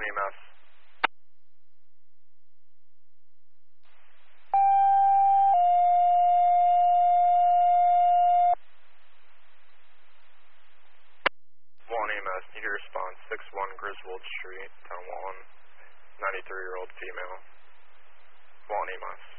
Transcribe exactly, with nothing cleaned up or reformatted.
E M S. One E M S, need your response, six one Griswold Street, Town Walton, ninety-three-year-old female. One E M S.